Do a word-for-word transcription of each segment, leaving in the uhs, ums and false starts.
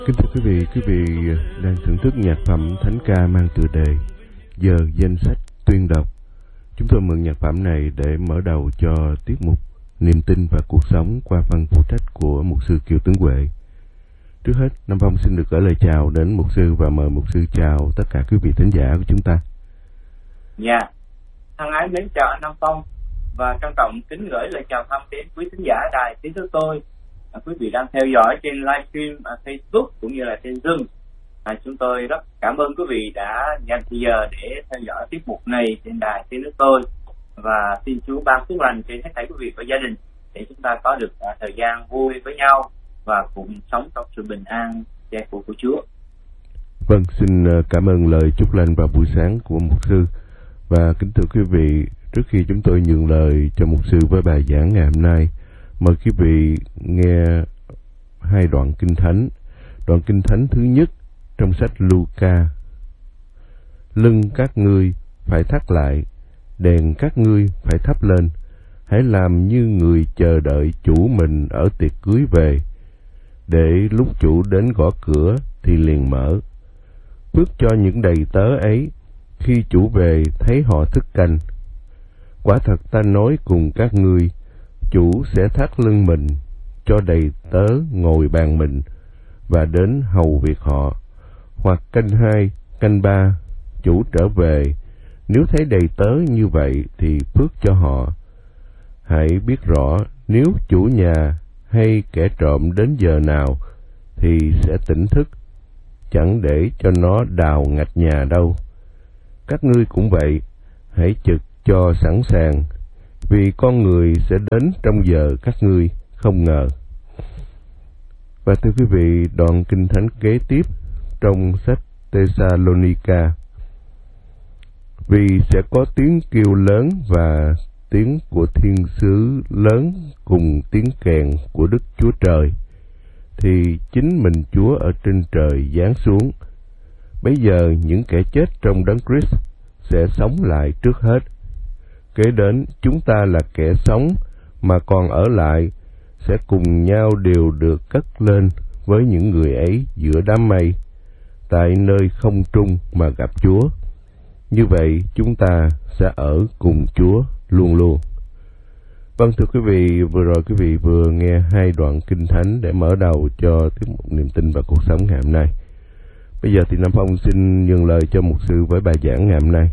Kính thưa quý vị, quý vị đang thưởng thức nhạc phẩm thánh ca mang tựa đề Giờ Danh Sách Tuyên Đọc. Chúng tôi mượn nhạc phẩm này để mở đầu cho tiết mục Niềm Tin và Cuộc Sống qua phần phụ trách của mục sư Kiều Tấn Huệ. Trước hết, Nam Phong xin được gửi lời chào đến mục sư và mời mục sư chào tất cả quý vị thính giả của chúng ta. Dạ, yeah. Thân ái mến chào anh Nam Phong và trân trọng kính gửi lời chào thăm đến quý thính giả đài tiếng thứ tôi. À, quý vị đang theo dõi trên livestream à, Facebook cũng như là trên Zoom. À, chúng tôi rất cảm ơn quý vị đã dành thời giờ để theo dõi tiết mục này trên đài tiếng nước tôi, và xin Chúa ban phước lành trên hết thảy quý vị và gia đình để chúng ta có được à, thời gian vui với nhau và cùng sống trong sự bình an che phủ của Chúa. Vâng, xin cảm ơn lời chúc lành vào buổi sáng của mục sư. Và kính thưa quý vị, trước khi chúng tôi nhường lời cho mục sư với bài giảng ngày hôm nay, mời quý vị nghe hai đoạn kinh thánh. Đoạn kinh thánh thứ nhất trong sách Luca. Lưng các ngươi phải thắt lại, đèn các ngươi phải thắp lên. Hãy làm như người chờ đợi chủ mình ở tiệc cưới về, để lúc chủ đến gõ cửa thì liền mở. Phước cho những đầy tớ ấy, khi chủ về thấy họ thức canh. Quả thật ta nói cùng các ngươi, chủ sẽ thắt lưng mình cho đầy tớ ngồi bàn mình và đến hầu việc họ. Hoặc canh hai, canh ba, chủ trở về, nếu thấy đầy tớ như vậy thì phước cho họ. Hãy biết rõ, nếu chủ nhà hay kẻ trộm đến giờ nào thì sẽ tỉnh thức, chẳng để cho nó đào ngạch nhà đâu. Các ngươi cũng vậy, hãy trực cho sẵn sàng, vì con người sẽ đến trong giờ các ngươi không ngờ. Và thưa quý vị, đoạn kinh thánh kế tiếp trong sách Thessalonica. Vì sẽ có tiếng kêu lớn và tiếng của thiên sứ lớn cùng tiếng kèn của Đức Chúa Trời, thì chính mình Chúa ở trên trời giáng xuống. Bấy giờ những kẻ chết trong Đấng Christ sẽ sống lại trước hết. Kế đến chúng ta là kẻ sống mà còn ở lại sẽ cùng nhau đều được cất lên với những người ấy giữa đám mây, tại nơi không trung mà gặp Chúa. Như vậy chúng ta sẽ ở cùng Chúa luôn luôn. Vâng, thưa quý vị, vừa rồi quý vị vừa nghe hai đoạn kinh thánh để mở đầu cho tiết mục Niềm Tin và Cuộc Sống ngày hôm nay. Bây giờ thì Nam Phong xin nhường lời cho mục sư với bài giảng ngày hôm nay.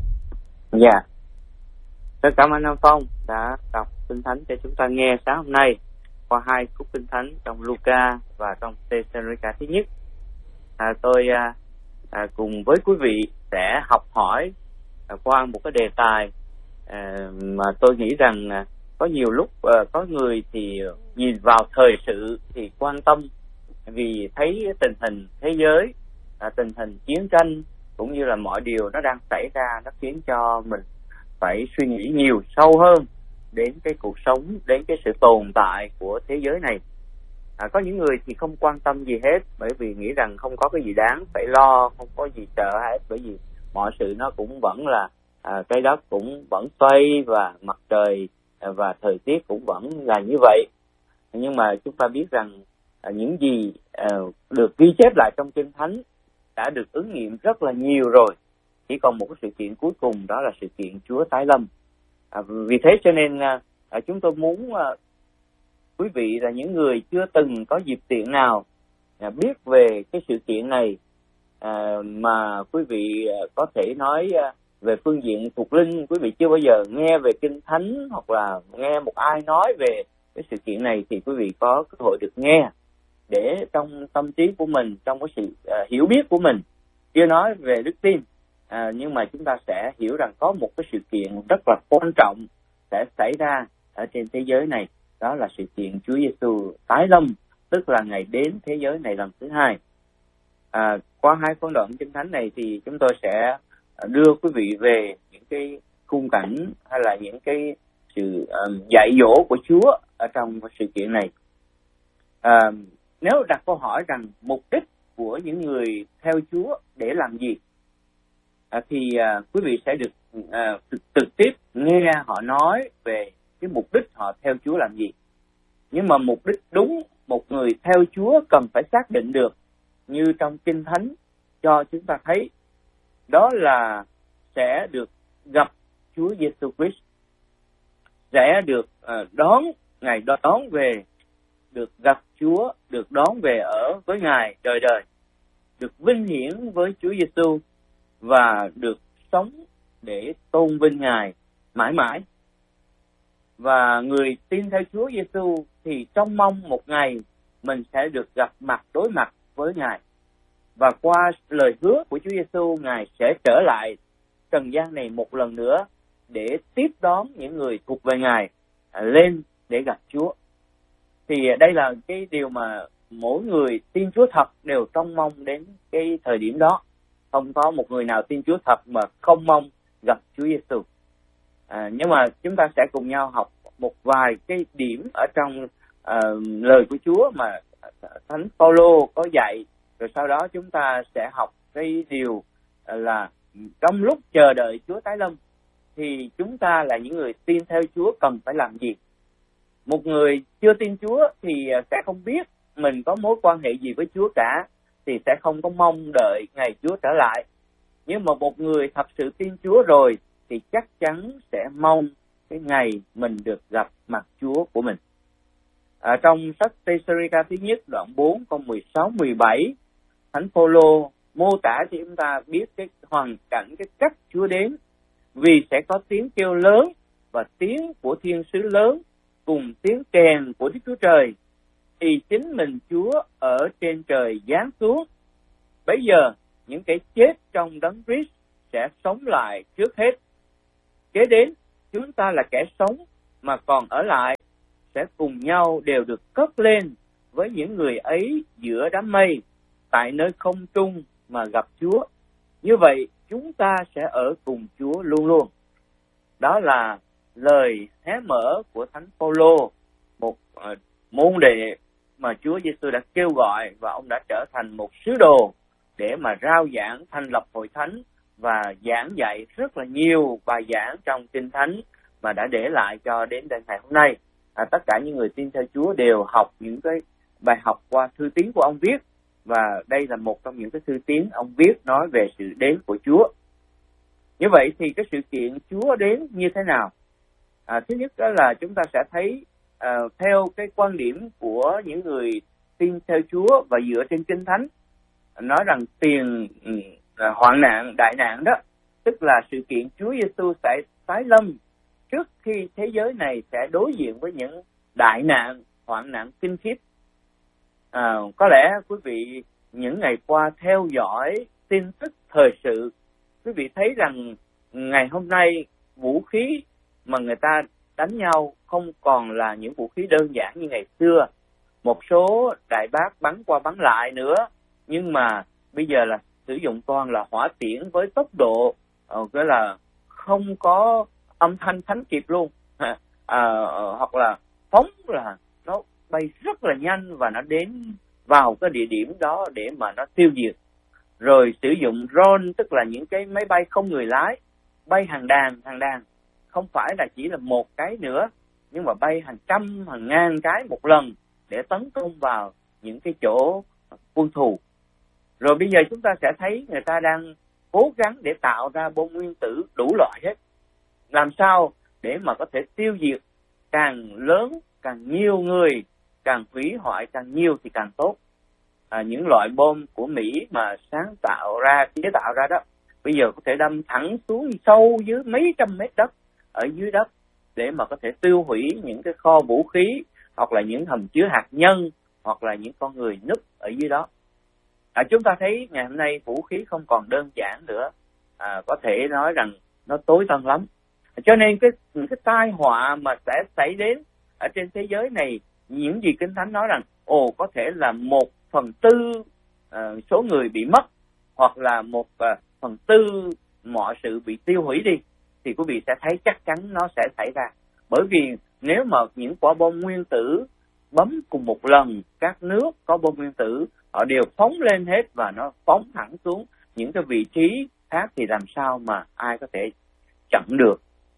Dạ, yeah. Rất cảm ơn Nam Phong đã đọc kinh thánh cho chúng ta nghe sáng hôm nay qua hai khúc kinh thánh trong Luca và trong Thessalonica thứ nhất. À, tôi à, à, cùng với quý vị sẽ học hỏi à, qua một cái đề tài à, mà tôi nghĩ rằng à, có nhiều lúc à, có người thì nhìn vào thời sự thì quan tâm vì thấy tình hình thế giới, à, tình hình chiến tranh cũng như là mọi điều nó đang xảy ra, nó khiến cho mình phải suy nghĩ nhiều sâu hơn đến cái cuộc sống, đến cái sự tồn tại của thế giới này. À, có những người thì không quan tâm gì hết, bởi vì nghĩ rằng không có cái gì đáng phải lo, không có gì sợ hết, bởi vì mọi sự nó cũng vẫn là à, trái đất cũng vẫn xoay và mặt trời à, và thời tiết cũng vẫn là như vậy. Nhưng mà chúng ta biết rằng à, những gì à, được ghi chép lại trong Kinh Thánh đã được ứng nghiệm rất là nhiều rồi. Chỉ còn một cái sự kiện cuối cùng, đó là sự kiện Chúa tái lâm. À, vì thế cho nên à, chúng tôi muốn à, quý vị là những người chưa từng có dịp tiện nào à, biết về cái sự kiện này, à, mà quý vị à, có thể nói à, về phương diện thuộc linh, quý vị chưa bao giờ nghe về Kinh Thánh hoặc là nghe một ai nói về cái sự kiện này, thì quý vị có cơ hội được nghe để trong tâm trí của mình, trong cái sự à, hiểu biết của mình, chưa nói về đức tin, à, nhưng mà chúng ta sẽ hiểu rằng có một cái sự kiện rất là quan trọng sẽ xảy ra ở trên thế giới này, đó là sự kiện Chúa Giêsu tái lâm, tức là ngày đến thế giới này lần thứ hai. À, qua hai phân đoạn Kinh Thánh này thì chúng tôi sẽ đưa quý vị về những cái khung cảnh hay là những cái sự um, dạy dỗ của Chúa ở trong sự kiện này. À, nếu đặt câu hỏi rằng mục đích của những người theo Chúa để làm gì, à, thì à, quý vị sẽ được à, trực, trực tiếp nghe họ nói về cái mục đích họ theo Chúa làm gì. Nhưng mà mục đích đúng một người theo Chúa cần phải xác định được như trong Kinh Thánh cho chúng ta thấy, đó là sẽ được gặp Chúa Giêsu Christ, sẽ được đón Ngài đón về, được gặp Chúa, được đón về ở với Ngài đời đời, được vinh hiển với Chúa Giêsu và được sống để tôn vinh Ngài mãi mãi. Và người tin theo Chúa Giêsu thì trông mong một ngày mình sẽ được gặp mặt đối mặt với Ngài. Và qua lời hứa của Chúa Giêsu, Ngài sẽ trở lại trần gian này một lần nữa để tiếp đón những người thuộc về Ngài lên để gặp Chúa. Thì đây là cái điều mà mỗi người tin Chúa thật đều trông mong đến cái thời điểm đó. Không có một người nào tin Chúa thật mà không mong gặp Chúa Giêsu. À, nhưng mà chúng ta sẽ cùng nhau học một vài cái điểm ở trong uh, lời của Chúa mà Thánh Phaolô có dạy, rồi sau đó chúng ta sẽ học cái điều là trong lúc chờ đợi Chúa tái lâm thì chúng ta là những người tin theo Chúa cần phải làm gì. Một người chưa tin Chúa thì sẽ không biết mình có mối quan hệ gì với Chúa cả, thì sẽ không có mong đợi ngày Chúa trở lại. Nhưng mà một người thật sự tin Chúa rồi thì chắc chắn sẽ mong cái ngày mình được gặp mặt Chúa của mình. Ở trong sách Tê-sa-ri-ca thứ nhất đoạn bốn câu mười sáu mười bảy, Thánh Phaolô mô tả cho chúng ta biết cái hoàn cảnh, cái cách Chúa đến. Vì sẽ có tiếng kêu lớn và tiếng của thiên sứ lớn cùng tiếng kèn của Đức Chúa Trời, thì chính mình Chúa ở trên trời giáng xuống. Bây giờ những kẻ chết trong Đấng Christ sẽ sống lại trước hết. Kế đến chúng ta là kẻ sống mà còn ở lại sẽ cùng nhau đều được cất lên với những người ấy giữa đám mây tại nơi không trung mà gặp Chúa. Như vậy chúng ta sẽ ở cùng Chúa luôn luôn. Đó là lời hé mở của Thánh Phaolô, một uh, môn đệ mà Chúa Giêsu đã kêu gọi, và ông đã trở thành một sứ đồ để mà rao giảng, thành lập hội thánh và giảng dạy rất là nhiều bài giảng trong Kinh Thánh mà đã để lại cho đến ngày hôm nay. À, tất cả những người tin theo Chúa đều học những cái bài học qua thư tín của ông viết, và đây là một trong những cái thư tín ông viết nói về sự đến của Chúa. Như vậy thì cái sự kiện Chúa đến như thế nào? À, thứ nhất đó là chúng ta sẽ thấy à, theo cái quan điểm của những người tin theo Chúa và dựa trên Kinh Thánh, nói rằng tiền à, hoạn nạn, đại nạn đó, tức là sự kiện Chúa Giêsu sẽ tái lâm trước khi thế giới này sẽ đối diện với những đại nạn, hoạn nạn kinh khiếp. À, có lẽ quý vị những ngày qua theo dõi tin tức thời sự, quý vị thấy rằng ngày hôm nay vũ khí mà người ta đánh nhau không còn là những vũ khí đơn giản như ngày xưa. Một số đại bác bắn qua bắn lại nữa, nhưng mà bây giờ là sử dụng toàn là hỏa tiễn với tốc độ uh, gọi là không có âm thanh thánh kịp luôn, à, uh, hoặc là phóng là nó bay rất là nhanh và nó đến vào cái địa điểm đó để mà nó tiêu diệt. Rồi sử dụng drone, tức là những cái máy bay không người lái, bay hàng đàn, hàng đàn, không phải là chỉ là một cái nữa, nhưng mà bay hàng trăm, hàng ngàn cái một lần để tấn công vào những cái chỗ quân thù. Rồi bây giờ chúng ta sẽ thấy người ta đang cố gắng để tạo ra bom nguyên tử đủ loại hết. Làm sao để mà có thể tiêu diệt càng lớn, càng nhiều người, càng hủy hoại càng nhiều thì càng tốt. À, những loại bom của Mỹ mà sáng tạo ra, chế tạo ra đó, bây giờ có thể đâm thẳng xuống sâu dưới mấy trăm mét đất ở dưới đất để mà có thể tiêu hủy những cái kho vũ khí, hoặc là những hầm chứa hạt nhân, hoặc là những con người núp ở dưới đó. À, chúng ta thấy ngày hôm nay vũ khí không còn đơn giản nữa, à, có thể nói rằng nó tối tăm lắm. Cho nên cái những cái tai họa mà sẽ xảy đến ở trên thế giới này, những gì Kinh Thánh nói rằng ồ có thể là một phần tư uh, số người bị mất, hoặc là một uh, phần tư mọi sự bị tiêu hủy đi, thì quý vị sẽ thấy chắc chắn nó sẽ xảy ra. Bởi vì nếu mà những quả bom nguyên tử bấm cùng một lần, các nước có bom nguyên tử họ đều phóng lên hết và nó phóng thẳng xuống những cái vị trí khác, thì làm sao mà ai có thể chặn được.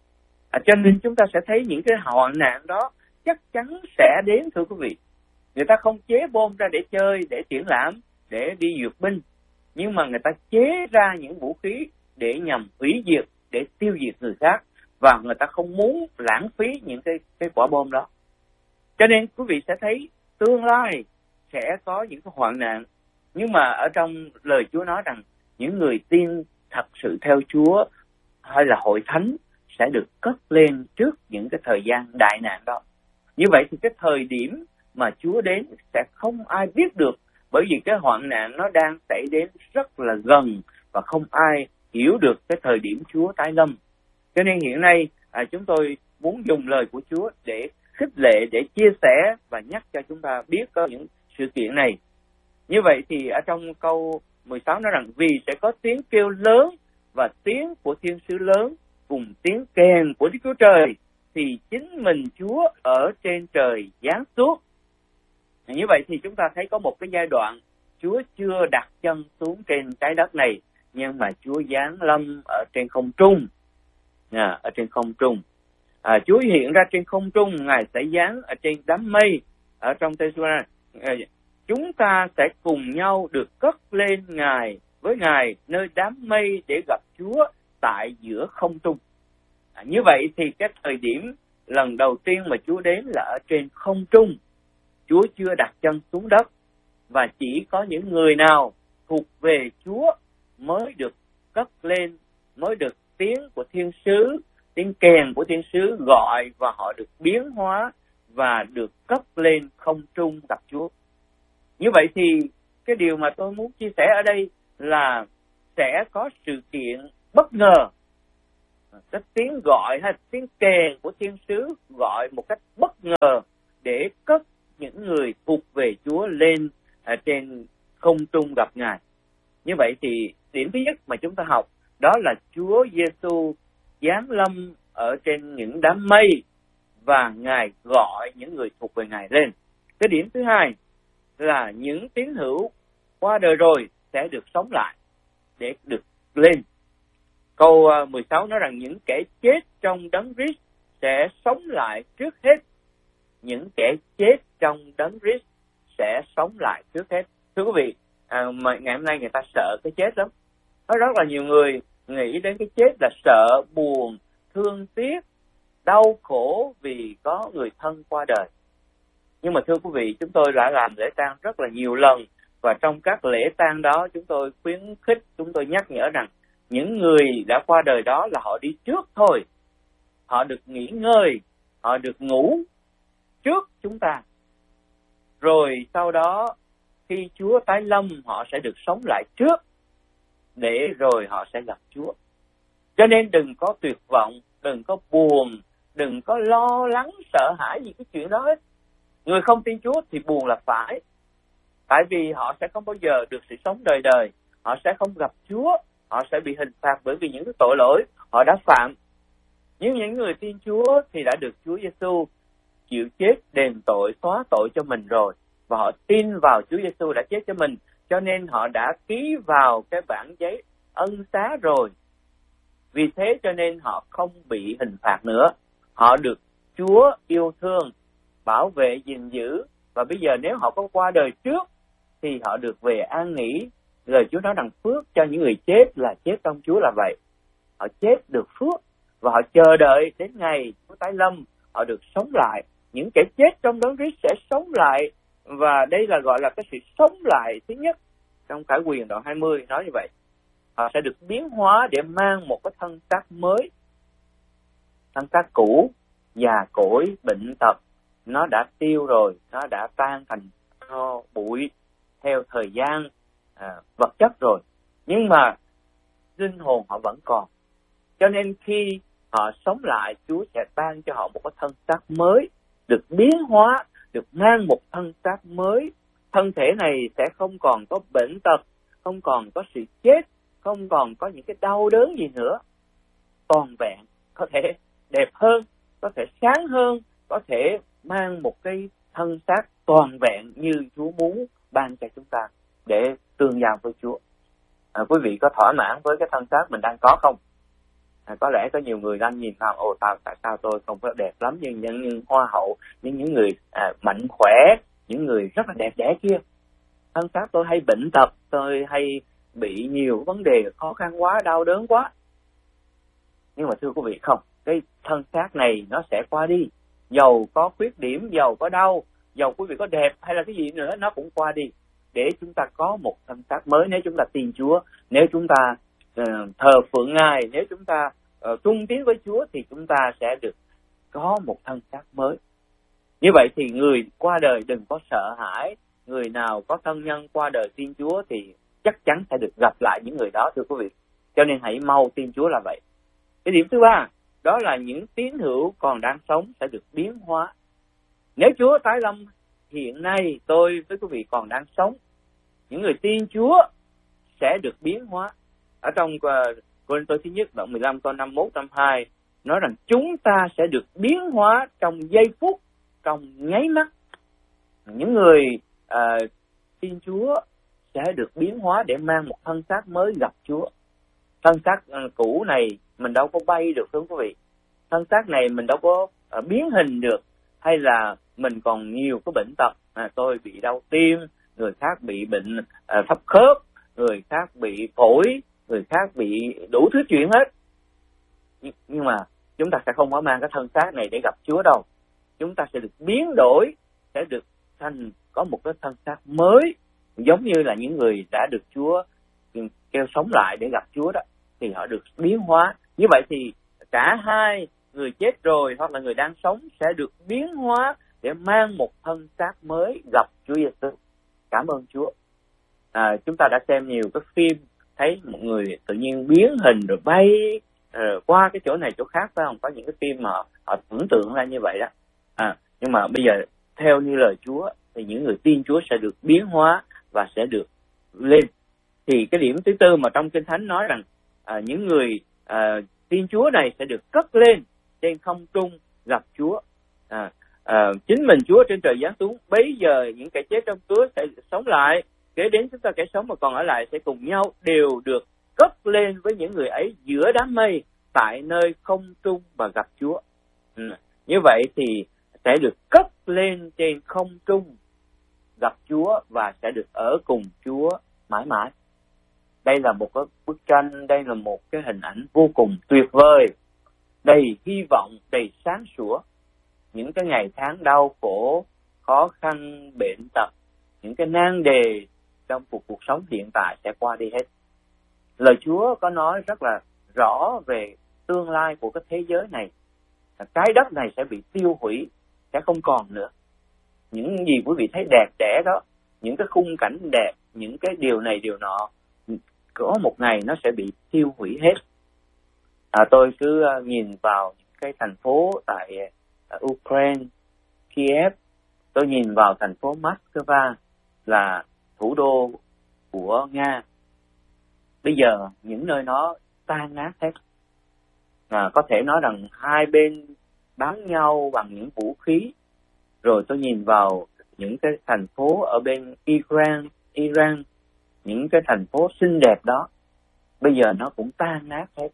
À, cho nên chúng ta sẽ thấy những cái hoạn nạn đó chắc chắn sẽ đến, thưa quý vị. Người ta không chế bom ra để chơi, để triển lãm, để đi duyệt binh, nhưng mà người ta chế ra những vũ khí để nhằm hủy diệt, để tiêu diệt người khác, và người ta không muốn lãng phí những cái cái quả bom đó. Cho nên quý vị sẽ thấy tương lai sẽ có những cái hoạn nạn, nhưng mà ở trong lời Chúa nói rằng những người tin thật sự theo Chúa hay là hội thánh sẽ được cất lên trước những cái thời gian đại nạn đó. Như vậy thì cái thời điểm mà Chúa đến sẽ không ai biết được, bởi vì cái hoạn nạn nó đang xảy đến rất là gần và không ai hiểu được cái thời điểm Chúa tái lâm. Cho nên hiện nay à, chúng tôi muốn dùng lời của Chúa để khích lệ, để chia sẻ và nhắc cho chúng ta biết có những sự kiện này. Như vậy thì ở trong câu mười sáu nói rằng vì sẽ có tiếng kêu lớn và tiếng của thiên sứ lớn cùng tiếng kèn của Đức Chúa Trời, thì chính mình Chúa ở trên trời giáng xuống. Như vậy thì chúng ta thấy có một cái giai đoạn Chúa chưa đặt chân xuống trên trái đất này, nhưng mà Chúa giáng lâm ở trên không trung. À, ở trên không trung. À, Chúa hiện ra trên không trung, Ngài sẽ giáng ở trên đám mây. Ở trong Tê-su-ra, à, chúng ta sẽ cùng nhau được cất lên Ngài với Ngài nơi đám mây để gặp Chúa tại giữa không trung. À, như vậy thì cái thời điểm lần đầu tiên mà Chúa đến là ở trên không trung. Chúa chưa đặt chân xuống đất, và chỉ có những người nào thuộc về Chúa mới được cất lên, mới được tiếng của thiên sứ, tiếng kèn của thiên sứ gọi, và họ được biến hóa và được cất lên không trung gặp Chúa. Như vậy thì cái điều mà tôi muốn chia sẻ ở đây là sẽ có sự kiện bất ngờ. Cái tiếng gọi hay tiếng kèn của thiên sứ gọi một cách bất ngờ để cất những người thuộc về Chúa lên ở trên không trung gặp Ngài. Như vậy thì điểm thứ nhất mà chúng ta học đó là Chúa Giêsu giáng lâm ở trên những đám mây và Ngài gọi những người thuộc về Ngài lên. Cái điểm thứ hai là những tín hữu qua đời rồi sẽ được sống lại để được lên. Câu mười sáu nói rằng những kẻ chết trong đấng Christ sẽ sống lại trước hết. Những kẻ chết trong đấng Christ sẽ sống lại trước hết. Thưa quý vị, à, mà ngày hôm nay người ta sợ cái chết lắm. Có rất là nhiều người nghĩ đến cái chết là sợ, buồn, thương tiếc, đau khổ vì có người thân qua đời. Nhưng mà thưa quý vị, chúng tôi đã làm lễ tang rất là nhiều lần, và trong các lễ tang đó chúng tôi khuyến khích, chúng tôi nhắc nhở rằng những người đã qua đời đó là họ đi trước thôi. Họ được nghỉ ngơi, họ được ngủ trước chúng ta. Rồi sau đó khi Chúa tái lâm, họ sẽ được sống lại trước, để rồi họ sẽ gặp Chúa. Cho nên đừng có tuyệt vọng, đừng có buồn, đừng có lo lắng, sợ hãi gì cái chuyện đó hết. Người không tin Chúa thì buồn là phải. Tại vì họ sẽ không bao giờ được sự sống đời đời. Họ sẽ không gặp Chúa, họ sẽ bị hình phạt bởi vì những cái tội lỗi họ đã phạm. Nhưng những người tin Chúa thì đã được Chúa Giêsu chịu chết đền tội, xóa tội cho mình rồi. Và họ tin vào Chúa Giêsu đã chết cho mình, cho nên họ đã ký vào cái bản giấy ân xá rồi. Vì thế cho nên họ không bị hình phạt nữa. Họ được Chúa yêu thương, bảo vệ, gìn giữ. Và bây giờ nếu họ có qua đời trước thì họ được về an nghỉ. Lời Chúa nói rằng phước cho những người chết là chết trong Chúa là vậy. Họ chết được phước và họ chờ đợi đến ngày Chúa tái lâm, họ được sống lại. Những kẻ chết trong đấng Christ sẽ sống lại, và đây là gọi là cái sự sống lại thứ nhất. Trong Khải Huyền đoạn hai mươi nói như vậy. Họ sẽ được biến hóa để mang một cái thân xác mới. Thân xác cũ, già cỗi, bệnh tật, nó đã tiêu rồi, nó đã tan thành tro bụi theo thời gian à, vật chất rồi. Nhưng mà linh hồn họ vẫn còn. Cho nên khi họ sống lại, Chúa sẽ ban cho họ một cái thân xác mới, được biến hóa, được mang một thân xác mới. Thân thể này sẽ không còn có bệnh tật, không còn có sự chết, không còn có những cái đau đớn gì nữa. Toàn vẹn, có thể đẹp hơn, có thể sáng hơn, có thể mang một cái thân xác toàn vẹn như Chúa muốn ban cho chúng ta để tương giao với Chúa. À, quý vị có thỏa mãn với cái thân xác mình đang có không? À, có lẽ có nhiều người đang nhìn vào, ồ tao tại sao tôi không có đẹp lắm như những hoa hậu, những những người à, mạnh khỏe, những người rất là đẹp đẽ kia. thân xác tôi hay bệnh tật, tôi hay bị nhiều vấn đề khó khăn quá, đau đớn quá. Nhưng mà thưa quý vị, không, cái thân xác này nó sẽ qua đi. Dầu có khuyết điểm, dầu có đau, dầu quý vị có đẹp hay là cái gì nữa, nó cũng qua đi. Để chúng ta có một thân xác mới nếu chúng ta tin Chúa, nếu chúng ta uh, thờ phượng Ngài, nếu chúng ta uh, trung tín với Chúa, thì chúng ta sẽ được có một thân xác mới. Như vậy thì người qua đời đừng có sợ hãi. Người nào có thân nhân qua đời tin Chúa thì chắc chắn sẽ được gặp lại những người đó, thưa quý vị. Cho nên hãy mau tin Chúa là vậy. Cái điểm thứ ba, đó là những tín hữu còn đang sống sẽ được biến hóa. Nếu Chúa tái lâm hiện nay tôi với quý vị còn đang sống, những người tin Chúa sẽ được biến hóa. Ở trong Cô-rinh-tô thứ nhất đoạn mười lăm câu năm mươi mốt năm mươi hai nói rằng chúng ta sẽ được biến hóa trong giây phút, trong nháy mắt. Những người uh, tin Chúa sẽ được biến hóa để mang một thân xác mới gặp Chúa. Thân xác uh, cũ này mình đâu có bay được, thưa quý vị. Thân xác này mình đâu có uh, biến hình được, hay là mình còn nhiều cái bệnh tật. À, tôi bị đau tim, người khác bị bệnh uh, thấp khớp, người khác bị phổi, người khác bị đủ thứ chuyện hết. Nhưng, nhưng mà chúng ta sẽ không có mang cái thân xác này để gặp Chúa đâu. Chúng ta sẽ được biến đổi, sẽ được thành có một cái thân xác mới, giống như là những người đã được Chúa kêu sống lại để gặp Chúa đó, thì họ được biến hóa. Như vậy thì cả hai, người chết rồi hoặc là người đang sống, sẽ được biến hóa để mang một thân xác mới gặp Chúa Giêsu. Cảm ơn Chúa. À, chúng ta đã xem nhiều cái phim thấy một người tự nhiên biến hình rồi bay uh, qua cái chỗ này chỗ khác, phải không? Có những cái phim mà họ tưởng tượng ra như vậy đó. À, nhưng mà bây giờ theo như lời Chúa thì những người tin Chúa sẽ được biến hóa và sẽ được lên. Thì cái điểm thứ tư mà trong Kinh Thánh nói rằng à, những người à, tin Chúa này sẽ được cất lên trên không trung gặp Chúa. À, à, chính mình Chúa trên trời giáng xuống, bấy giờ những kẻ chết trong Chúa sẽ sống lại. Kế đến chúng ta kẻ sống mà còn ở lại sẽ cùng nhau đều được cất lên với những người ấy giữa đám mây tại nơi không trung và gặp Chúa. Ừ. Như vậy thì sẽ được cất lên trên không trung gặp Chúa và sẽ được ở cùng Chúa mãi mãi. Đây là một cái bức tranh, đây là một cái hình ảnh vô cùng tuyệt vời, đầy hy vọng, đầy sáng sủa. Những cái ngày tháng đau khổ, khó khăn, bệnh tật, những cái nan đề trong cuộc cuộc sống hiện tại sẽ qua đi hết. Lời Chúa có nói rất là rõ về tương lai của cái thế giới này. Cái đất này sẽ bị tiêu hủy, sẽ không còn nữa. Những gì quý vị thấy đẹp đẽ đó, những cái khung cảnh đẹp, những cái điều này điều nọ, có một ngày nó sẽ bị tiêu hủy hết. À, tôi cứ nhìn vào cái thành phố tại uh, Ukraine, Kiev, tôi nhìn vào thành phố Moscow là thủ đô của Nga. Bây giờ những nơi nó tan nát hết. À, có thể nói rằng hai bên bắn nhau bằng những vũ khí. Rồi tôi nhìn vào những cái thành phố ở bên Iran, Iran, những cái thành phố xinh đẹp đó, bây giờ nó cũng tan nát hết.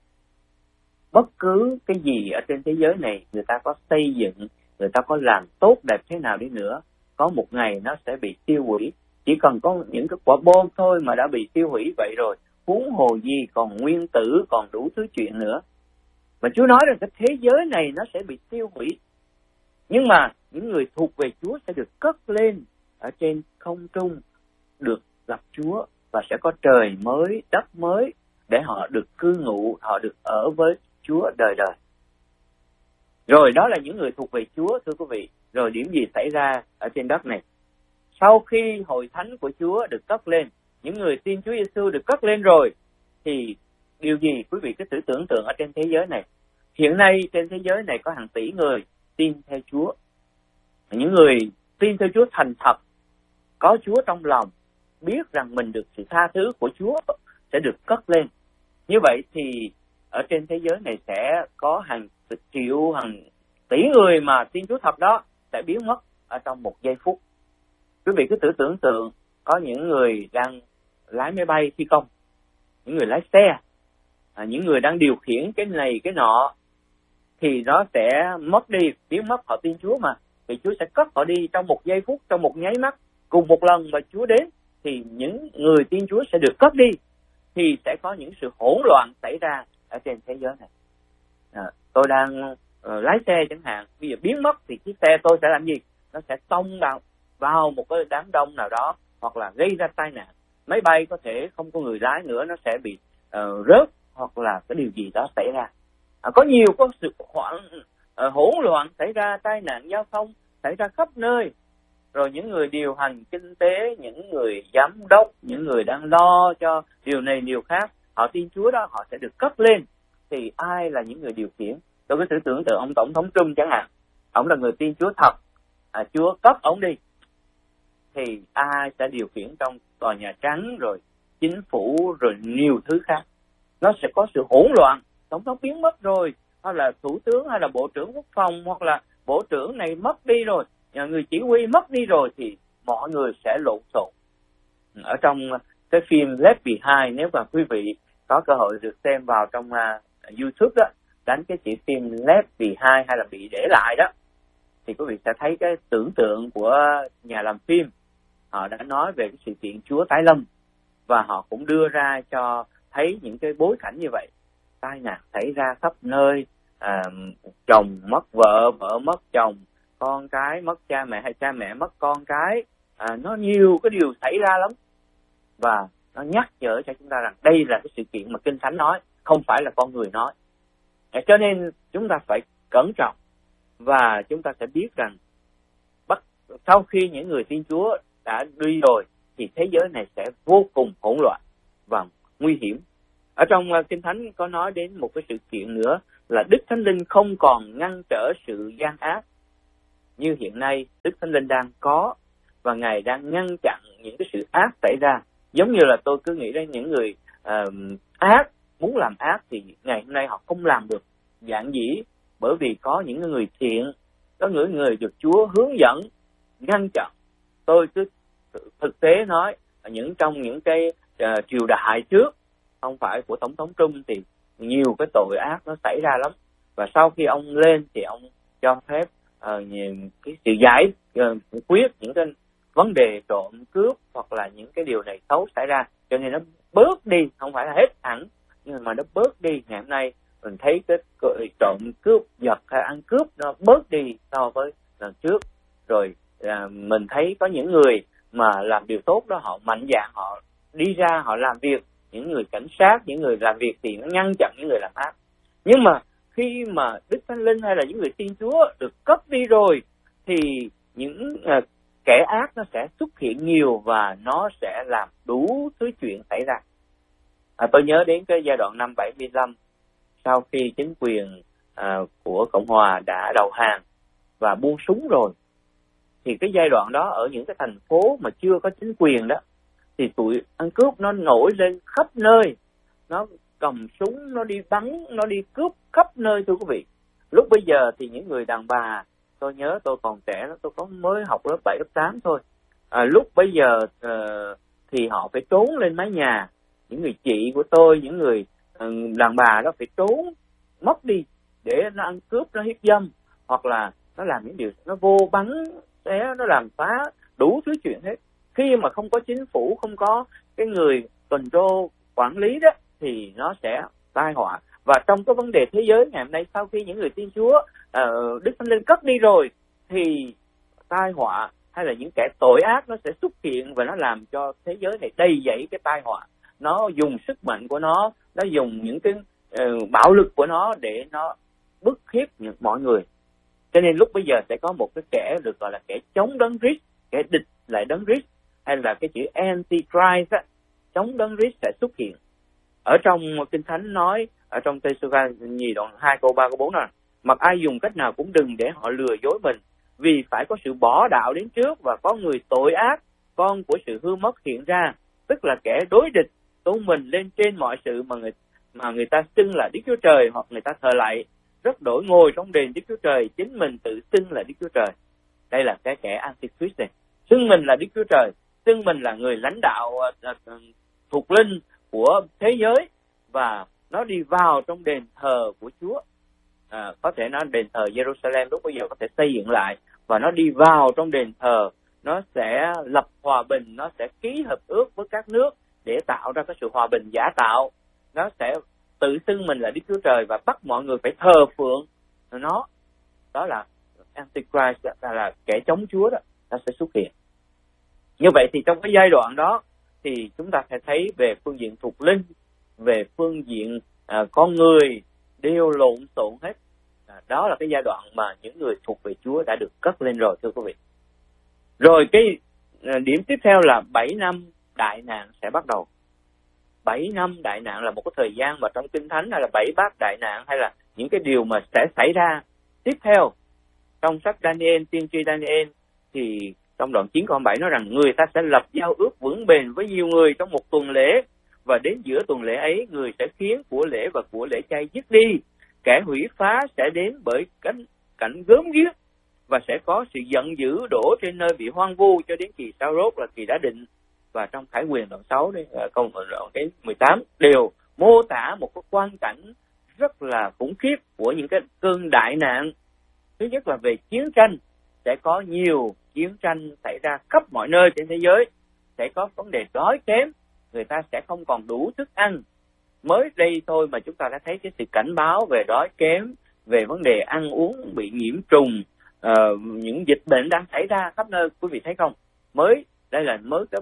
Bất cứ cái gì ở trên thế giới này, người ta có xây dựng, người ta có làm tốt đẹp thế nào đi nữa, có một ngày nó sẽ bị tiêu hủy. Chỉ cần có những cái quả bom thôi mà đã bị tiêu hủy vậy rồi, huống hồ gì còn nguyên tử, còn đủ thứ chuyện nữa. Mà Chúa nói rằng cái thế giới này nó sẽ bị tiêu hủy. Nhưng mà những người thuộc về Chúa sẽ được cất lên ở trên không trung, được gặp Chúa và sẽ có trời mới, đất mới để họ được cư ngụ, họ được ở với Chúa đời đời. Rồi đó là những người thuộc về Chúa, thưa quý vị. Rồi điểm gì xảy ra ở trên đất này? Sau khi hội thánh của Chúa được cất lên, những người tin Chúa Giêsu được cất lên rồi, thì điều gì quý vị cứ thử tưởng tượng ở trên thế giới này? Hiện nay trên thế giới này có hàng tỷ người tin theo Chúa. Những người tin theo Chúa thành thật, có Chúa trong lòng, biết rằng mình được sự tha thứ của Chúa sẽ được cất lên. Như vậy thì ở trên thế giới này sẽ có hàng triệu, hàng tỷ người mà tin Chúa thật đó sẽ biến mất ở trong một giây phút. Quý vị cứ thử tưởng tượng có những người đang lái máy bay phi công, những người lái xe, à, những người đang điều khiển cái này cái nọ, thì nó sẽ mất đi, biến mất. Họ tin Chúa mà, thì Chúa sẽ cất họ đi trong một giây phút, trong một nháy mắt, cùng một lần mà Chúa đến. thì những người Thiên Chúa sẽ được cất đi, thì sẽ có những sự hỗn loạn xảy ra ở trên thế giới này. À, tôi đang uh, lái xe chẳng hạn, bây giờ biến mất thì chiếc xe tôi sẽ làm gì? Nó sẽ tông vào vào một cái đám đông nào đó, hoặc là gây ra tai nạn. Máy bay có thể không có người lái nữa, nó sẽ bị uh, rớt, hoặc là cái điều gì đó xảy ra. À, có nhiều có sự hoảng, uh, hỗn loạn xảy ra, tai nạn giao thông xảy ra khắp nơi. Rồi những người điều hành kinh tế, những người giám đốc, những người đang lo cho điều này điều khác, họ tin Chúa đó, họ sẽ được cất lên. Thì ai là những người điều khiển? Tôi có thử tưởng tượng ông Tổng thống Trump chẳng hạn, ông là người tin Chúa thật, à, Chúa cất ông đi, thì ai sẽ điều khiển trong tòa Nhà Trắng, rồi chính phủ, rồi nhiều thứ khác? Nó sẽ có sự hỗn loạn. Tổng thống biến mất rồi, hay là thủ tướng, hay là bộ trưởng quốc phòng, hoặc là bộ trưởng này mất đi rồi, người chỉ huy mất đi rồi, thì mọi người sẽ lộn xộn. Ở trong cái phim Left Behind, nếu mà quý vị có cơ hội được xem vào trong uh, YouTube đó, đánh cái chữ phim Left Behind hay là bị để lại đó, thì quý vị sẽ thấy cái tưởng tượng của nhà làm phim. Họ đã nói về cái sự kiện Chúa tái lâm, và họ cũng đưa ra cho thấy những cái bối cảnh như vậy. Tai nạn xảy ra khắp nơi, à, chồng mất vợ, vợ mất chồng, con cái mất cha mẹ, hay cha mẹ mất con cái, à, nó nhiều cái điều xảy ra lắm. Và nó nhắc nhở cho chúng ta rằng đây là cái sự kiện mà Kinh Thánh nói, không phải là con người nói. Cho nên chúng ta phải cẩn trọng, và chúng ta sẽ biết rằng bắt sau khi những người tin Chúa đã đi rồi, thì thế giới này sẽ vô cùng hỗn loạn và nguy hiểm. Ở trong Kinh Thánh có nói đến một cái sự kiện nữa là Đức Thánh Linh không còn ngăn trở sự gian ác như hiện nay Đức Thánh Linh đang có, và Ngài đang ngăn chặn những cái sự ác xảy ra. Giống như là tôi cứ nghĩ đến những người uh, ác, muốn làm ác thì ngày hôm nay họ không làm được, giản dĩ bởi vì có những người thiện, có những người được Chúa hướng dẫn, ngăn chặn. Tôi cứ thực tế nói, những trong những cái uh, triều đại trước, không phải của Tổng thống Trung, thì nhiều cái tội ác nó xảy ra lắm. Và sau khi ông lên thì ông cho phép uh, cái sự giải uh, quyết những cái vấn đề trộm cướp hoặc là những cái điều này xấu xảy ra, cho nên nó bớt đi, không phải là hết hẳn, nhưng mà nó bớt đi. Ngày hôm nay mình thấy cái trộm cướp, giật hay ăn cướp nó bớt đi so với lần trước. Rồi à, mình thấy có những người mà làm điều tốt đó, họ mạnh dạn, họ đi ra họ làm việc. Những người cảnh sát, những người làm việc thì nó ngăn chặn những người làm ác. Nhưng mà khi mà Đức Thánh Linh hay là những người tin Chúa được cấp đi rồi, thì những uh, kẻ ác nó sẽ xuất hiện nhiều, và nó sẽ làm đủ thứ chuyện xảy ra. À, tôi nhớ đến cái giai đoạn năm bảy mươi lăm, sau khi chính quyền uh, của Cộng Hòa đã đầu hàng và buông súng rồi, thì cái giai đoạn đó ở những cái thành phố mà chưa có chính quyền đó, thì tụi ăn cướp nó nổi lên khắp nơi, nó cầm súng, nó đi bắn, nó đi cướp khắp nơi, thưa quý vị. Lúc bây giờ thì những người đàn bà, tôi nhớ tôi còn trẻ, tôi có mới học lớp bảy, lớp tám thôi. À, lúc bây giờ uh, thì họ phải trốn lên mái nhà. Những người chị của tôi, những người uh, đàn bà đó phải trốn, mất đi để nó ăn cướp, nó hiếp dâm, hoặc là nó làm những điều, nó vô bắn, nó làm phá đủ thứ chuyện hết. Khi mà không có chính phủ, không có cái người control, quản lý đó, thì nó sẽ tai họa. Và trong cái vấn đề thế giới ngày hôm nay, sau khi những người tin Chúa, uh, Đức Thánh Linh cất đi rồi, thì tai họa hay là những kẻ tội ác nó sẽ xuất hiện, và nó làm cho thế giới này đầy dẫy cái tai họa. Nó dùng sức mạnh của nó, nó dùng những cái uh, bạo lực của nó để nó bức hiếp những mọi người. Cho nên lúc bây giờ sẽ có một cái kẻ được gọi là kẻ chống đấng Christ, kẻ địch lại đấng Christ, hay là cái chữ Antichrist á, chống đấng Christ sẽ xuất hiện. Ở trong Kinh Thánh nói, ở trong Tê-sô-va-nhi đoạn hai câu ba câu bốn là: mặc ai dùng cách nào cũng đừng để họ lừa dối mình, vì phải có sự bỏ đạo đến trước, và có người tội ác, con của sự hư mất hiện ra, tức là kẻ đối địch, tôn mình lên trên mọi sự mà người mà người ta xưng là Đức Chúa Trời, hoặc người ta thờ lạy, rất đổi ngồi trong đền Đức Chúa Trời, chính mình tự xưng là Đức Chúa Trời. Đây là cái kẻ Antichrist này, xưng mình là Đức Chúa Trời, xưng mình là người lãnh đạo uh, uh, thuộc linh của thế giới, và nó đi vào trong đền thờ của Chúa. À, có thể nói đền thờ Jerusalem lúc bây giờ có thể xây dựng lại, và nó đi vào trong đền thờ nó sẽ lập hòa bình, nó sẽ ký hợp ước với các nước để tạo ra cái sự hòa bình giả tạo. Nó sẽ tự xưng mình là Đức Chúa Trời và bắt mọi người phải thờ phượng nó. Đó là Antichrist, là, là kẻ chống Chúa đó, nó sẽ xuất hiện. Như vậy thì trong cái giai đoạn đó thì chúng ta sẽ thấy về phương diện thuộc linh, về phương diện à, con người đều lộn xộn hết. À, đó là cái giai đoạn mà những người thuộc về Chúa đã được cất lên rồi, thưa quý vị. Rồi cái à, điểm tiếp theo là bảy năm đại nạn sẽ bắt đầu. Bảy năm đại nạn là một cái thời gian mà trong Kinh Thánh, hay là bảy bát đại nạn, hay là những cái điều mà sẽ xảy ra tiếp theo. Trong sách Daniel, tiên tri Daniel, thì trong đoạn chín câu bảy nói rằng người ta sẽ lập giao ước vững bền với nhiều người trong một tuần lễ, và đến giữa tuần lễ ấy người sẽ khiến của lễ và của lễ chay dứt đi. Kẻ hủy phá sẽ đến bởi cảnh, cảnh gớm ghiếc, và sẽ có sự giận dữ đổ trên nơi bị hoang vu cho đến kỳ sao rốt là kỳ đã định. Và trong Khải Huyền đoạn sáu đấy, câu đoạn cái mười tám đều mô tả một cái quan cảnh rất là khủng khiếp của những cái cơn đại nạn. Thứ nhất là về chiến tranh, sẽ có nhiều chiến tranh xảy ra khắp mọi nơi trên thế giới. Sẽ có vấn đề đói kém, người ta sẽ không còn đủ thức ăn. Mới đây thôi mà chúng ta đã thấy cái sự cảnh báo về đói kém, về vấn đề ăn uống bị nhiễm trùng, uh, những dịch bệnh đang xảy ra khắp nơi, quý vị thấy không? Mới đây là mới cái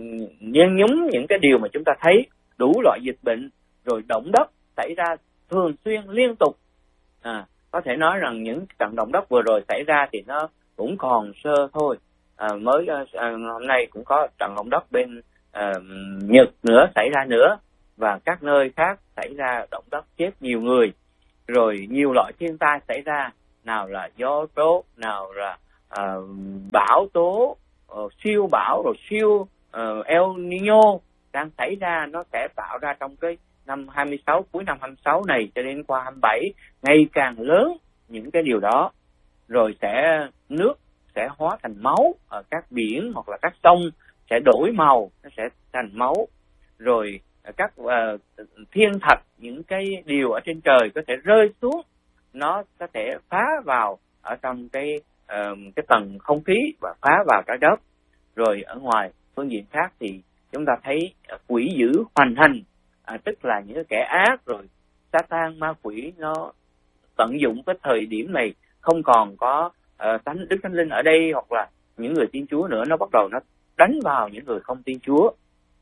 nhen nhúm những cái điều mà chúng ta thấy, đủ loại dịch bệnh, rồi động đất xảy ra thường xuyên liên tục. À, có thể nói rằng những trận động đất vừa rồi xảy ra thì nó cũng còn sơ thôi. À, mới à, hôm nay cũng có trận động đất bên à, Nhật nữa xảy ra nữa, và các nơi khác xảy ra động đất chết nhiều người, rồi nhiều loại thiên tai xảy ra, nào là gió tố, nào là à, bão tố, uh, siêu bão, rồi siêu uh, El Nino đang xảy ra. Nó sẽ tạo ra trong cái năm hai mươi sáu, cuối năm hai mươi sáu này cho đến qua hai mươi bảy, ngày càng lớn những cái điều đó. Rồi sẽ nước sẽ hóa thành máu ở các biển hoặc là các sông, sẽ đổi màu, nó sẽ thành máu. Rồi các uh, thiên thạch, những cái điều ở trên trời có thể rơi xuống, nó có thể phá vào ở trong cái uh, cái tầng không khí và phá vào trái đất. Rồi ở ngoài phương diện khác thì chúng ta thấy quỷ dữ hoành hành, à, tức là những kẻ ác, rồi Satan, ma quỷ nó tận dụng cái thời điểm này, không còn có uh, thánh Đức Thánh Linh ở đây hoặc là những người tin Chúa nữa, nó bắt đầu nó đánh vào những người không tin Chúa.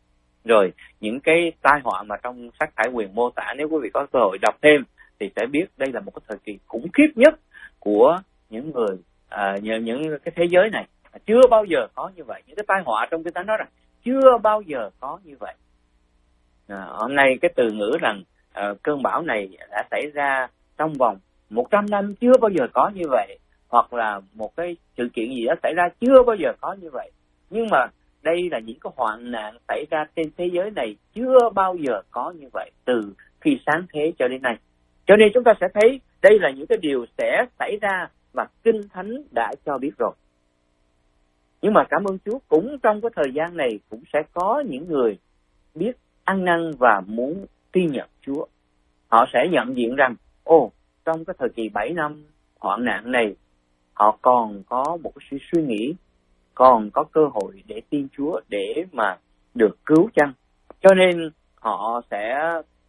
Rồi những cái tai họa mà trong sách Khải Huyền mô tả, nếu quý vị có cơ hội đọc thêm thì sẽ biết đây là một cái thời kỳ khủng khiếp nhất của những người à, những, những cái thế giới này. Chưa bao giờ có như vậy. Những cái tai họa trong cái Thánh nói rằng chưa bao giờ có như vậy. À, hôm nay cái từ ngữ rằng à, cơn bão này đã xảy ra trong vòng một trăm năm, chưa bao giờ có như vậy. Hoặc là một cái sự kiện gì đó xảy ra chưa bao giờ có như vậy. Nhưng mà đây là những cái hoạn nạn xảy ra trên thế giới này chưa bao giờ có như vậy từ khi sáng thế cho đến nay. Cho nên chúng ta sẽ thấy đây là những cái điều sẽ xảy ra mà Kinh Thánh đã cho biết rồi. Nhưng mà cảm ơn Chúa, cũng trong cái thời gian này cũng sẽ có những người biết ăn năn và muốn tin nhận Chúa. Họ sẽ nhận diện rằng, ồ, trong cái thời kỳ bảy năm hoạn nạn này, họ còn có một cái suy, suy nghĩ, còn có cơ hội để tin Chúa, để mà được cứu chăng. Cho nên họ sẽ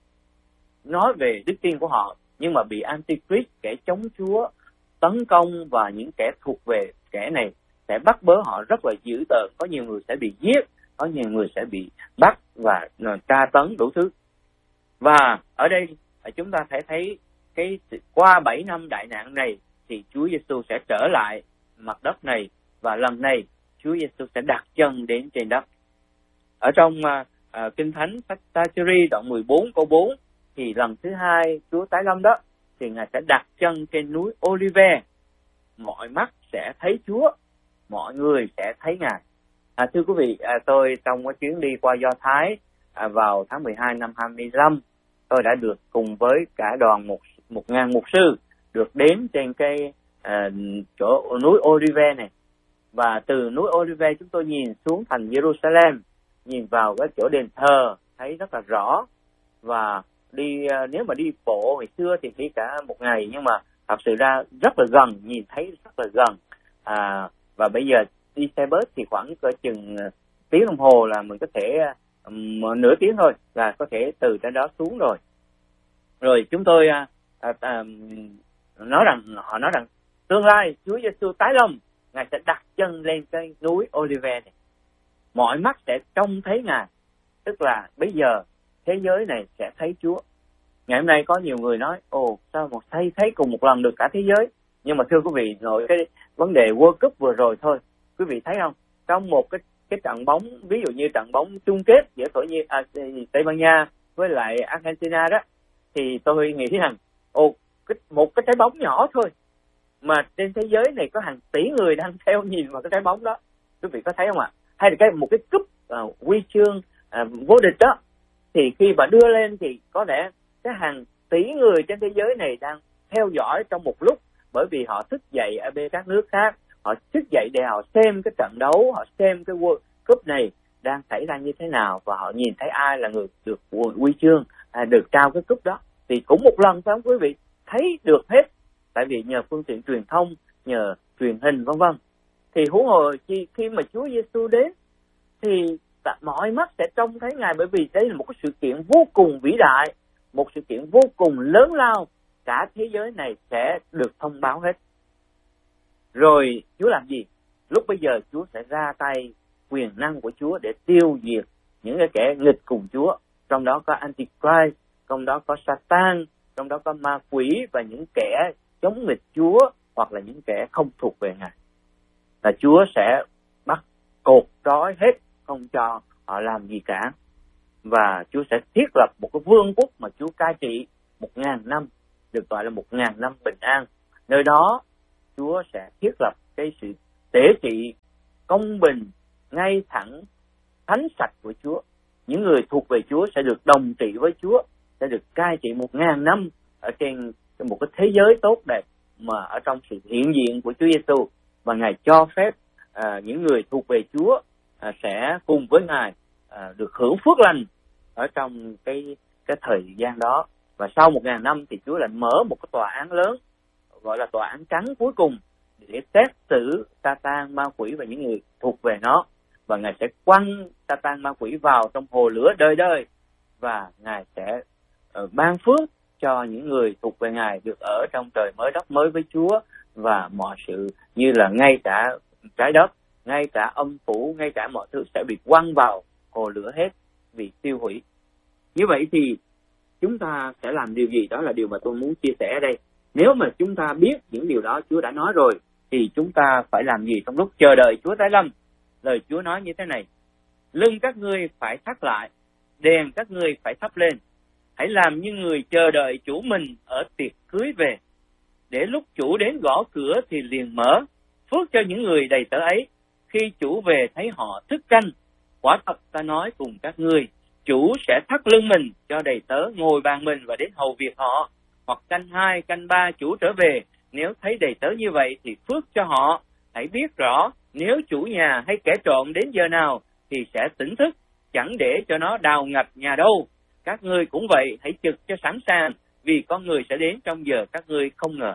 nói về đức tin của họ, nhưng mà bị Antichrist, kẻ chống Chúa, tấn công, và những kẻ thuộc về kẻ này sẽ bắt bớ họ rất là dữ tợn. Có nhiều người sẽ bị giết, có nhiều người sẽ bị bắt và tra tấn đủ thứ. Và ở đây chúng ta sẽ thấy cái qua bảy năm đại nạn này thì Chúa Giêsu sẽ trở lại mặt đất này, và lần này Chúa Giêsu sẽ đặt chân đến trên đất. Ở trong uh, uh, Kinh Thánh sách Ta-chi-ri đoạn mười bốn câu bốn thì lần thứ hai Chúa tái lâm đó thì Ngài sẽ đặt chân trên núi Olive. Mọi mắt sẽ thấy Chúa, mọi người sẽ thấy Ngài. À, thưa quý vị, à, tôi trong cái chuyến đi qua Do Thái à, vào tháng mười hai năm hai mươi lăm, tôi đã được cùng với cả đoàn một một ngàn mục sư được đến trên cái à, chỗ núi Olive này. Và từ núi Olive chúng tôi nhìn xuống thành Jerusalem, nhìn vào cái chỗ đền thờ thấy rất là rõ. Và đi nếu mà đi bộ ngày xưa thì đi cả một ngày, nhưng mà thật sự ra rất là gần, nhìn thấy rất là gần. À, và bây giờ đi xe bus thì khoảng cỡ chừng tiếng đồng hồ là mình có thể um, nửa tiếng thôi là có thể từ trên đó xuống rồi. Rồi chúng tôi uh, uh, uh, nói rằng họ nói rằng tương lai Chúa Giêsu tái lâm, Ngài sẽ đặt chân lên cái núi Olivet này, mọi mắt sẽ trông thấy Ngài, tức là bây giờ thế giới này sẽ thấy Chúa. Ngày hôm nay có nhiều người nói, ồ sao một thấy thấy cùng một lần được cả thế giới. Nhưng mà thưa quý vị, nội cái vấn đề World Cup vừa rồi thôi, quý vị thấy không, trong một cái cái trận bóng, ví dụ như trận bóng chung kết giữa Thổ Nhĩ à, Tây Ban Nha với lại Argentina đó, thì tôi nghĩ rằng ồ cái, một cái trái bóng nhỏ thôi mà trên thế giới này có hàng tỷ người đang theo nhìn vào cái trái bóng đó, quý vị có thấy không ạ? Hay là cái một cái cúp uh, huy chương uh, vô địch đó, thì khi mà đưa lên thì có lẽ cái hàng tỷ người trên thế giới này đang theo dõi trong một lúc, bởi vì họ thức dậy ở bên các nước khác, họ thức dậy để họ xem cái trận đấu, họ xem cái World Cup này đang xảy ra như thế nào, và họ nhìn thấy ai là người được huy chương, à, được trao cái cúp đó. Thì cũng một lần phải không quý vị, thấy được hết, tại vì nhờ phương tiện truyền thông, nhờ truyền hình vân vân. Thì huống hồ chi khi mà Chúa Giêsu đến thì mọi mắt sẽ trông thấy Ngài, bởi vì đây là một cái sự kiện vô cùng vĩ đại, một sự kiện vô cùng lớn lao, cả thế giới này sẽ được thông báo hết. Rồi Chúa làm gì? Lúc bây giờ Chúa sẽ ra tay quyền năng của Chúa để tiêu diệt những cái kẻ nghịch cùng Chúa, trong đó có Antichrist, trong đó có Satan, trong đó có ma quỷ và những kẻ chống nghịch Chúa hoặc là những kẻ không thuộc về Ngài. Là Chúa sẽ bắt cột trói hết, không cho họ làm gì cả. Và Chúa sẽ thiết lập một cái vương quốc mà Chúa cai trị một ngàn năm, được gọi là một ngàn năm bình an. Nơi đó Chúa sẽ thiết lập cái sự tế trị công bình, ngay thẳng, thánh sạch của Chúa. Những người thuộc về Chúa sẽ được đồng trị với Chúa, sẽ được cai trị một ngàn năm ở trên một cái thế giới tốt đẹp mà ở trong sự hiện diện của Chúa Giêsu. Và Ngài cho phép à, những người thuộc về Chúa à, sẽ cùng với Ngài à, được hưởng phước lành ở trong cái cái thời gian đó. Và sau một ngàn năm thì Chúa lại mở một cái tòa án lớn, gọi là tòa án trắng cuối cùng, để xét xử Satan, ma quỷ và những người thuộc về nó. Và Ngài sẽ quăng Satan, ma quỷ vào trong hồ lửa đời đời, và Ngài sẽ uh, ban phước cho những người thuộc về Ngài được ở trong trời mới đất mới với Chúa. Và mọi sự như là ngay cả trái đất, ngay cả âm phủ, ngay cả mọi thứ sẽ bị quăng vào hồ lửa hết, bị tiêu hủy. Như vậy thì chúng ta sẽ làm điều gì? Đó là điều mà tôi muốn chia sẻ ở đây. Nếu mà chúng ta biết những điều đó Chúa đã nói rồi, thì chúng ta phải làm gì trong lúc chờ đợi Chúa tái lâm? Lời Chúa nói như thế này: lưng các ngươi phải thắt lại, đèn các ngươi phải thắp lên. Hãy làm như người chờ đợi chủ mình ở tiệc cưới về. Để lúc chủ đến gõ cửa thì liền mở. Phước cho những người đầy tớ ấy, khi chủ về thấy họ thức canh. Quả thật ta nói cùng các ngươi, chủ sẽ thắt lưng mình cho đầy tớ ngồi bàn mình và đến hầu việc họ. Hoặc canh hai, canh ba chủ trở về, nếu thấy đầy tớ như vậy thì phước cho họ. Hãy biết rõ, nếu chủ nhà hay kẻ trộm đến giờ nào thì sẽ tỉnh thức, chẳng để cho nó đào ngập nhà đâu. Các ngươi cũng vậy, hãy trực cho sẵn sàng, vì con người sẽ đến trong giờ các ngươi không ngờ.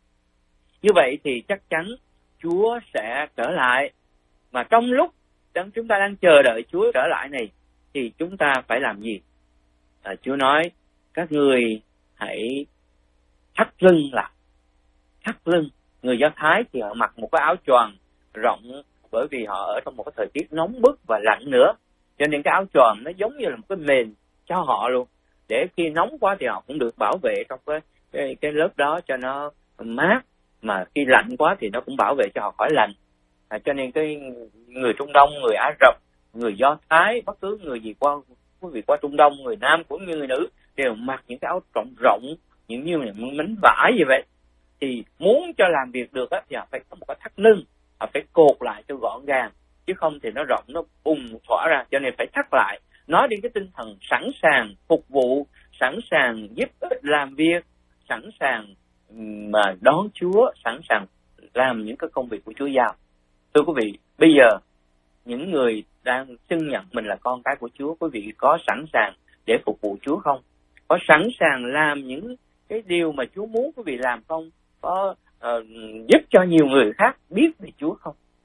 Như vậy thì chắc chắn Chúa sẽ trở lại. Mà trong lúc chúng ta đang chờ đợi Chúa trở lại này, thì chúng ta phải làm gì? À, Chúa nói, các ngươi hãy thắt lưng lại. Thắt lưng. Người Do Thái thì họ mặc một cái áo choàng rộng, bởi vì họ ở trong một cái thời tiết nóng bức và lạnh nữa. Cho nên cái áo choàng nó giống như là một cái mền cho họ luôn. Để khi nóng quá thì họ cũng được bảo vệ trong cái, cái, cái lớp đó cho nó mát. Mà khi lạnh quá thì nó cũng bảo vệ cho họ khỏi lạnh. À, cho nên cái người Trung Đông, người Ả Rập, người Do Thái, bất cứ người gì qua quý vị qua Trung Đông, người nam cũng như người nữ đều mặc những cái áo rộng rộng, những như là miếng vải như vậy. Thì muốn cho làm việc được á thì họ phải có một cái thắt lưng, họ phải cột lại cho gọn gàng, chứ không thì nó rộng nó bùng xõa ra. Cho nên phải thắt lại, nói đến cái tinh thần sẵn sàng phục vụ, sẵn sàng giúp ích làm việc, sẵn sàng mà đón Chúa, sẵn sàng làm những cái công việc của Chúa giao. Thưa quý vị, bây giờ những người đang xưng nhận mình là con cái của Chúa, quý vị có sẵn sàng để phục vụ Chúa không? Có sẵn sàng làm những cái điều mà Chúa muốn quý vị làm không? Có uh, giúp cho nhiều người khác biết về Chúa không?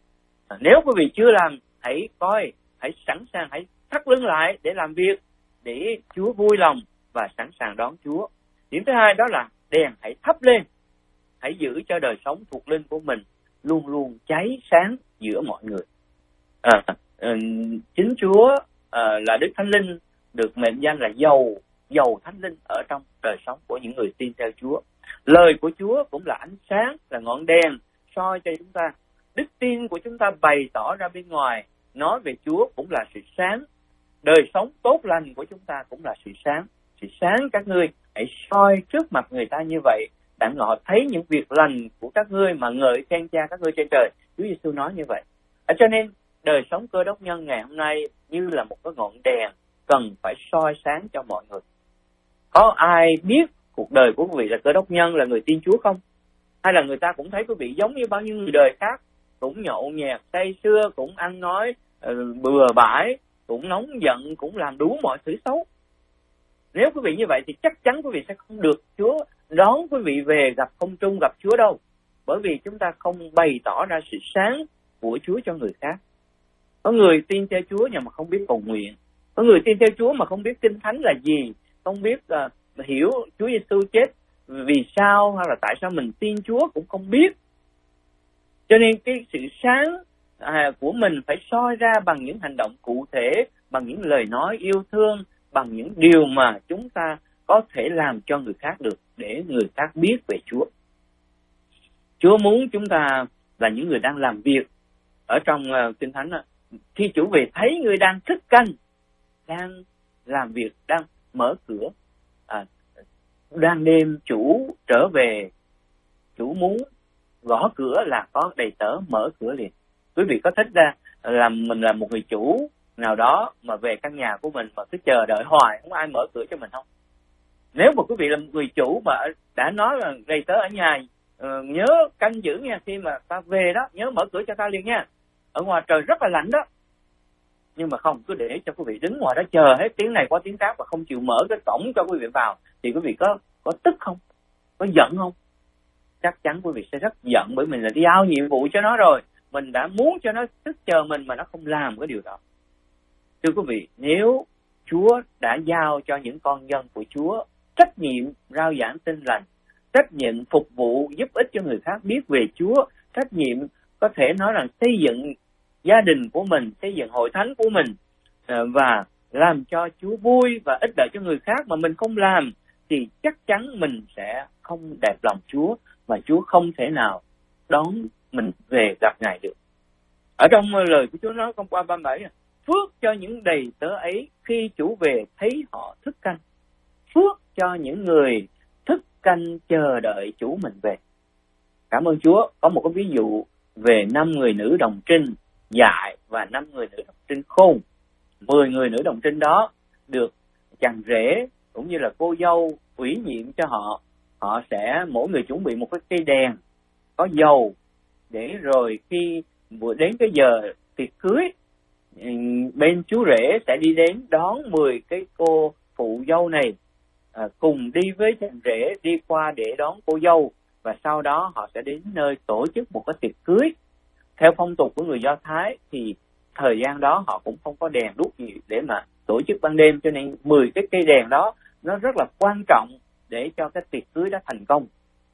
À, nếu quý vị chưa làm, hãy coi, hãy sẵn sàng, hãy thắt lưng lại để làm việc, để Chúa vui lòng và sẵn sàng đón Chúa. Điểm thứ hai đó là đèn hãy thắp lên, hãy giữ cho đời sống thuộc linh của mình luôn luôn cháy sáng giữa mọi người. À, chính Chúa à, là Đức Thánh Linh được mệnh danh là dầu, dầu Thánh Linh ở trong đời sống của những người tin theo Chúa. Lời của Chúa cũng là ánh sáng, là ngọn đèn soi cho chúng ta. Đức tin của chúng ta bày tỏ ra bên ngoài, nói về Chúa cũng là sự sáng. Đời sống tốt lành của chúng ta cũng là sự sáng. Sự sáng các ngươi hãy soi trước mặt người ta như vậy, đặng họ thấy những việc lành của các ngươi mà ngợi khen Cha các ngươi trên trời. Chúa Giêsu nói như vậy. À, cho nên đời sống Cơ Đốc nhân ngày hôm nay như là một cái ngọn đèn cần phải soi sáng cho mọi người. Có ai biết cuộc đời của quý vị là Cơ Đốc nhân, là người tin Chúa không? Hay là người ta cũng thấy quý vị giống như bao nhiêu người đời khác, cũng nhậu nhẹt, say sưa, cũng ăn nói uh, bừa bãi, cũng nóng giận, cũng làm đủ mọi thứ xấu? Nếu quý vị như vậy thì chắc chắn quý vị sẽ không được Chúa đón quý vị về gặp không trung, gặp Chúa đâu. Bởi vì chúng ta không bày tỏ ra sự sáng của Chúa cho người khác. Có người tin theo Chúa nhưng mà không biết cầu nguyện. Có người tin theo Chúa mà không biết Kinh Thánh là gì, không biết uh, hiểu Chúa Giêsu chết vì sao, hay là tại sao mình tin Chúa cũng không biết. Cho nên cái sự sáng à, của mình phải soi ra bằng những hành động cụ thể, bằng những lời nói yêu thương, bằng những điều mà chúng ta có thể làm cho người khác được, để người khác biết về Chúa. Chúa muốn chúng ta là những người đang làm việc. Ở trong uh, Kinh Thánh, uh, khi chủ về thấy người đang thức canh, đang làm việc, đang mở cửa, à, đang đêm chủ trở về, chủ muốn gõ cửa là có đầy tớ mở cửa liền. Quý vị có thích ra là mình là một người chủ nào đó mà về căn nhà của mình mà cứ chờ đợi hoài không ai mở cửa cho mình không? Nếu mà quý vị là một người chủ mà đã nói là đầy tớ ở nhà uh, nhớ canh giữ nha, khi mà ta về đó nhớ mở cửa cho ta liền nha, ở ngoài trời rất là lạnh đó, nhưng mà không, cứ để cho quý vị đứng ngoài đó chờ hết tiếng này qua tiếng khác và không chịu mở cái cổng cho quý vị vào, thì quý vị có có tức không? Có giận không? Chắc chắn quý vị sẽ rất giận, bởi mình là đi giao nhiệm vụ cho nó rồi, mình đã muốn cho nó thức chờ mình mà nó không làm cái điều đó. Thưa quý vị, nếu Chúa đã giao cho những con dân của Chúa trách nhiệm rao giảng tin lành, trách nhiệm phục vụ giúp ích cho người khác biết về Chúa, trách nhiệm có thể nói là xây dựng gia đình của mình, xây dựng hội thánh của mình và làm cho Chúa vui và ích lợi cho người khác mà mình không làm, thì chắc chắn mình sẽ không đẹp lòng Chúa và Chúa không thể nào đón mình về gặp Ngài được. Ở trong lời của Chúa nói trong qua ba mươi bảy, phước cho những đầy tớ ấy khi chủ về thấy họ thức canh. Phước cho những người thức canh chờ đợi chủ mình về. Cảm ơn Chúa. Có một cái ví dụ về năm người nữ đồng trinh dại và năm người nữ đồng trinh khôn. Mười người nữ đồng trinh đó được chàng rể cũng như là cô dâu ủy nhiệm cho họ. Họ sẽ mỗi người chuẩn bị một cái cây đèn có dầu, để rồi khi vừa đến cái giờ tiệc cưới, bên chú rể sẽ đi đến đón mười cái cô phụ dâu này à, cùng đi với chàng rể đi qua để đón cô dâu, và sau đó họ sẽ đến nơi tổ chức một cái tiệc cưới. Theo phong tục của người Do Thái thì thời gian đó họ cũng không có đèn đuốc gì để mà tổ chức ban đêm, cho nên mười cái cây đèn đó nó rất là quan trọng để cho cái tiệc cưới đó thành công.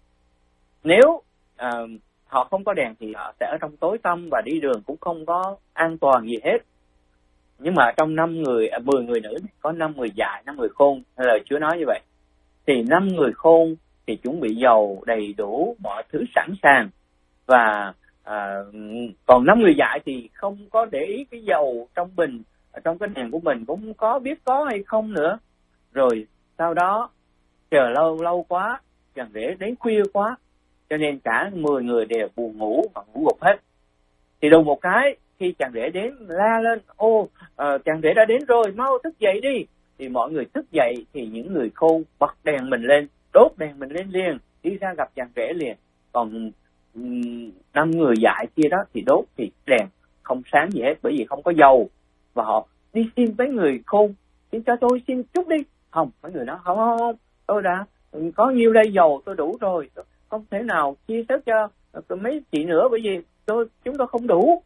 Nếu à, họ không có đèn thì họ sẽ ở trong tối tăm và đi đường cũng không có an toàn gì hết. Nhưng mà trong năm người, à, mười người nữ này, có năm người dại, năm người khôn, hay là Chúa nói như vậy. Thì năm người khôn thì chuẩn bị dầu đầy đủ, mọi thứ sẵn sàng. Và à, còn năm người dại thì không có để ý cái dầu trong bình, trong cái đèn của mình cũng có biết có hay không nữa. Rồi sau đó chờ lâu lâu quá, chàng rể đến khuya quá, cho nên cả mười người đều buồn ngủ và ngủ gục hết. Thì đùng một cái, khi chàng rể đến la lên, ô uh, chàng rể đã đến rồi, mau thức dậy đi. Thì mọi người thức dậy, thì những người khôn bật đèn mình lên, đốt đèn mình lên liền, đi ra gặp chàng rể liền. Còn um, năm người dại kia đó thì đốt thì đèn không sáng gì hết, bởi vì không có dầu. Và họ đi xin với người khôn, xin cho tôi xin chút đi. Không, mấy người nói không không không, tôi đã có nhiêu đây dầu tôi đủ rồi, tôi không thể nào chia sớt cho mấy chị nữa, bởi vì tôi chúng tôi không đủ.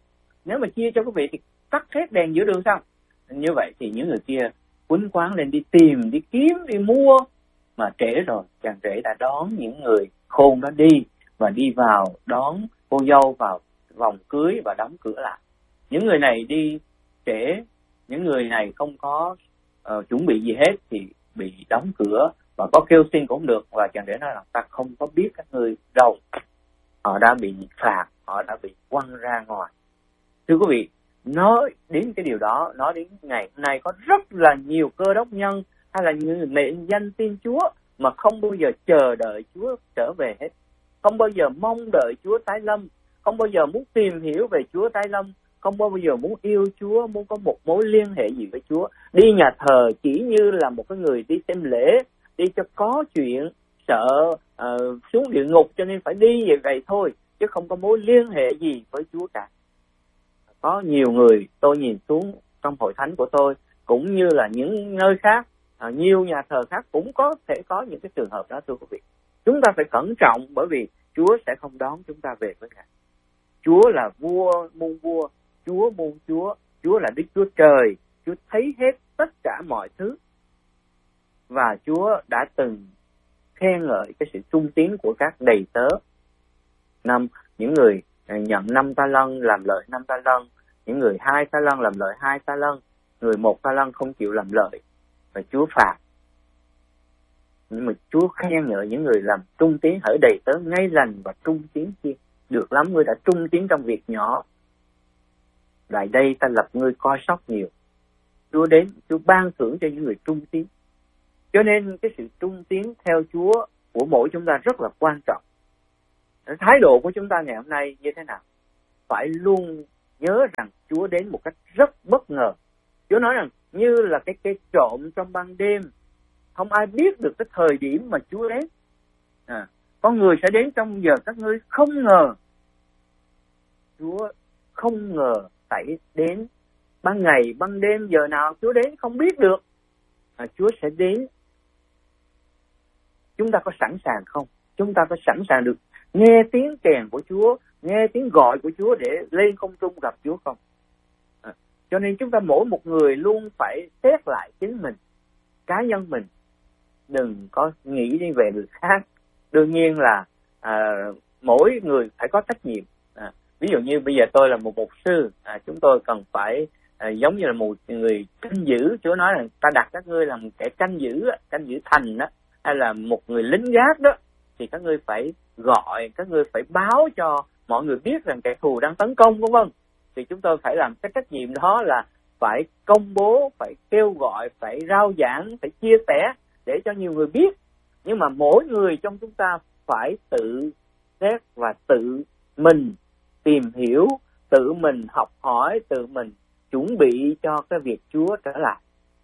nếu mà chia cho quý vị thì tắt hết đèn giữa đường sao? Như vậy thì những người kia quýnh quáng lên đi tìm, đi kiếm, đi mua, mà trễ rồi, chàng rể đã đón những người khôn đó đi và đi vào đón cô dâu vào vòng cưới và đóng cửa lại. Những người này đi trễ, những người này không có uh, chuẩn bị gì hết thì bị đóng cửa, và có kêu xin cũng không được, và chàng rể nói là ta không có biết các ngươi đâu. Họ đã bị phạt, họ đã bị quăng ra ngoài. Thưa quý vị, nói đến cái điều đó, nói đến ngày hôm nay có rất là nhiều cơ đốc nhân hay là những nệ danh tin Chúa mà không bao giờ chờ đợi Chúa trở về hết, không bao giờ mong đợi Chúa tái lâm, không bao giờ muốn tìm hiểu về Chúa tái lâm, không bao giờ muốn yêu Chúa, muốn có một mối liên hệ gì với Chúa. Đi nhà thờ chỉ như là một cái người đi xem lễ, đi cho có chuyện, sợ uh, xuống địa ngục cho nên phải đi vậy vậy thôi, chứ không có mối liên hệ gì với Chúa cả. Có nhiều người tôi nhìn xuống trong hội thánh của tôi, cũng như là những nơi khác, uh, nhiều nhà thờ khác cũng có thể có những cái trường hợp đó, thưa quý vị. Chúng ta phải cẩn trọng, bởi vì Chúa sẽ không đón chúng ta về với Ngài. Chúa là vua muôn vua, Chúa muôn Chúa, Chúa là Đức Chúa Trời, Chúa thấy hết tất cả mọi thứ. Và Chúa đã từng khen ngợi cái sự trung tín của các đầy tớ. Năm, những người nhận năm ta lân làm lợi năm ta lân, những người hai ta lân làm lợi hai ta lân, người một ta lân không chịu làm lợi, và Chúa phạt. Nhưng mà Chúa khen ngợi những người làm trung tín, hỡi đầy tớ ngay lành và trung tín kia. Được lắm, ngươi đã trung tín trong việc nhỏ, lại đây ta lập ngươi coi sóc nhiều. Chúa đến, Chúa ban thưởng cho những người trung tín. Cho nên cái sự trung tín theo Chúa của mỗi chúng ta rất là quan trọng. Thái độ của chúng ta ngày hôm nay như thế nào? Phải luôn nhớ rằng Chúa đến một cách rất bất ngờ. Chúa nói rằng như là cái cây trộm trong ban đêm, không ai biết được cái thời điểm mà Chúa đến. À, con người sẽ đến trong giờ các ngươi không ngờ. Chúa không ngờ phải đến ban ngày, ban đêm, giờ nào Chúa đến không biết được. À, Chúa sẽ đến. Chúng ta có sẵn sàng không? Chúng ta có sẵn sàng được nghe tiếng kèn của Chúa, nghe tiếng gọi của Chúa để lên không trung gặp Chúa không? À, cho nên chúng ta mỗi một người luôn phải xét lại chính mình, cá nhân mình. Đừng có nghĩ đi về người khác. Đương nhiên là à, mỗi người phải có trách nhiệm. À, ví dụ như bây giờ tôi là một mục sư, à, chúng tôi cần phải à, giống như là một người canh giữ. Chúa nói rằng ta đặt các ngươi làm một kẻ canh giữ, canh giữ thành đó, hay là một người lính gác đó, thì các ngươi phải gọi, các ngươi phải báo cho mọi người biết rằng kẻ thù đang tấn công, vân vân. Thì chúng tôi phải làm cái trách nhiệm đó là phải công bố, phải kêu gọi, phải rao giảng, phải chia sẻ để cho nhiều người biết. Nhưng mà mỗi người trong chúng ta phải tự xét và tự mình tìm hiểu, tự mình học hỏi, tự mình chuẩn bị cho cái việc Chúa trở lại.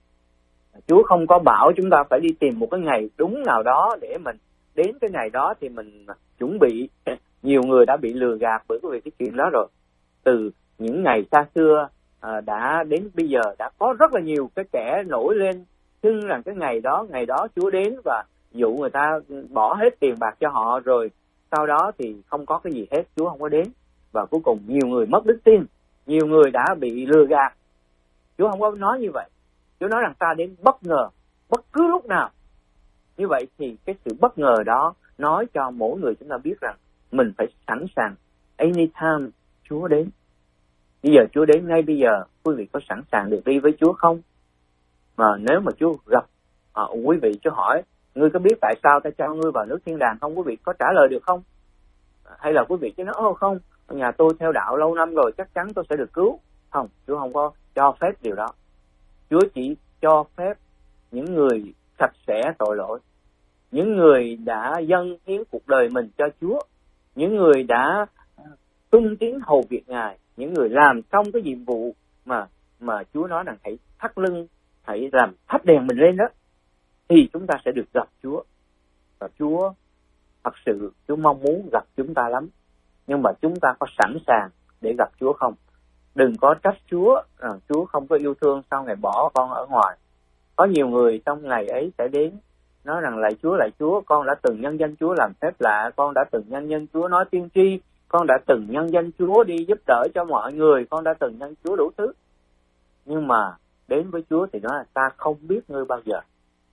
Chúa không có bảo chúng ta phải đi tìm một cái ngày đúng nào đó để mình đến cái ngày đó thì mình chuẩn bị. Nhiều người đã bị lừa gạt bởi cái chuyện đó rồi. Từ những ngày xa xưa à, đã đến bây giờ đã có rất là nhiều cái kẻ nổi lên xưng rằng cái ngày đó, ngày đó Chúa đến và dụ người ta bỏ hết tiền bạc cho họ, rồi sau đó thì không có cái gì hết, Chúa không có đến. Và cuối cùng nhiều người mất đức tin, nhiều người đã bị lừa gạt. Chúa không có nói như vậy. Chúa nói rằng ta đến bất ngờ, bất cứ lúc nào. Như vậy thì cái sự bất ngờ đó nói cho mỗi người chúng ta biết rằng mình phải sẵn sàng. Anytime Chúa đến. Bây giờ Chúa đến ngay bây giờ, quý vị có sẵn sàng được đi với Chúa không? Mà nếu mà Chúa gặp à, quý vị, Chúa hỏi, ngươi có biết tại sao ta cho ngươi vào nước thiên đàng không? Quý vị có trả lời được không? Hay là quý vị chứ nói, ô không, nhà tôi theo đạo lâu năm rồi, chắc chắn tôi sẽ được cứu. Không, Chúa không có cho phép điều đó. Chúa chỉ cho phép những người sạch sẽ tội lỗi, những người đã dâng hiến cuộc đời mình cho Chúa, những người đã tuân tín hầu việc Ngài, những người làm xong cái nhiệm vụ mà mà Chúa nói rằng hãy thắt lưng, hãy làm thắp đèn mình lên đó, thì chúng ta sẽ được gặp Chúa. Và Chúa thật sự Chúa mong muốn gặp chúng ta lắm. Nhưng mà chúng ta có sẵn sàng để gặp Chúa không? Đừng có trách Chúa rằng Chúa không có yêu thương, sao Ngài bỏ con ở ngoài. Có nhiều người trong ngày ấy sẽ đến nói rằng lạy Chúa, lạy Chúa, con đã từng nhân danh Chúa làm phép lạ, con đã từng nhân danh Chúa nói tiên tri, con đã từng nhân danh Chúa đi giúp đỡ cho mọi người, con đã từng nhân Chúa đủ thứ. Nhưng mà đến với Chúa thì nói là ta không biết ngươi bao giờ.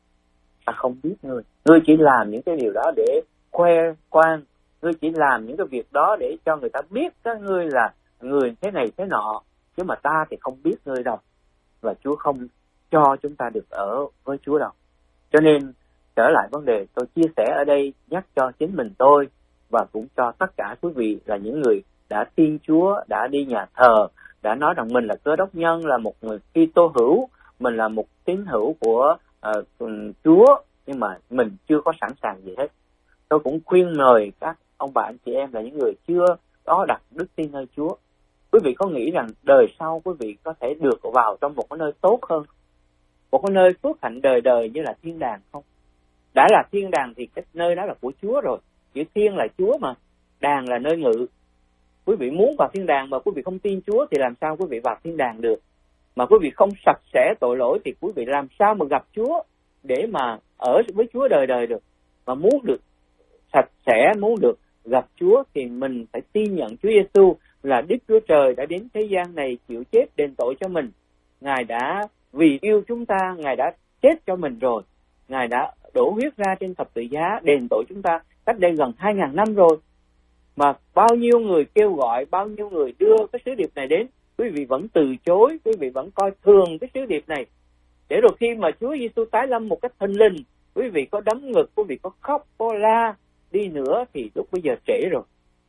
Ta không biết ngươi. Ngươi chỉ làm những cái điều đó để khoe khoang. Ngươi chỉ làm những cái việc đó để cho người ta biết các ngươi là người thế này thế nọ. Chứ mà ta thì không biết ngươi đâu. Và Chúa không cho chúng ta được ở với Chúa đâu. Cho nên trở lại vấn đề tôi chia sẻ ở đây, nhắc cho chính mình tôi và cũng cho tất cả quý vị là những người đã tin Chúa, đã đi nhà thờ, đã nói rằng mình là Cơ Đốc nhân, là một người Kitô hữu, mình là một tín hữu của uh, Chúa, nhưng mà mình chưa có sẵn sàng gì hết. Tôi cũng khuyên mời các ông bà anh chị em là những người chưa có đặt đức tin nơi Chúa. Quý vị có nghĩ rằng đời sau quý vị có thể được vào trong một cái nơi tốt hơn, một cái nơi phước hạnh đời đời như là thiên đàng không? Đã là thiên đàng thì cái nơi đó là của Chúa rồi. Chữ thiên là Chúa mà, đàng là nơi ngự. Quý vị muốn vào thiên đàng mà quý vị không tin Chúa thì làm sao quý vị vào thiên đàng được? Mà quý vị không sạch sẽ tội lỗi thì quý vị làm sao mà gặp Chúa để mà ở với Chúa đời đời được? Mà muốn được sạch sẽ, muốn được gặp Chúa thì mình phải tin nhận Chúa Giêsu là Đức Chúa Trời đã đến thế gian này chịu chết đền tội cho mình. Ngài đã vì yêu chúng ta, Ngài đã chết cho mình rồi. Ngài đã đổ huyết ra trên thập tự giá đền tội chúng ta cách đây gần hai ngàn năm rồi. Mà bao nhiêu người kêu gọi, bao nhiêu người đưa cái sứ điệp này đến, quý vị vẫn từ chối, quý vị vẫn coi thường cái sứ điệp này. Để rồi khi mà Chúa Giêsu tái lâm một cách thình lình, quý vị có đấm ngực, quý vị có khóc, có la đi nữa thì lúc bây giờ trễ rồi.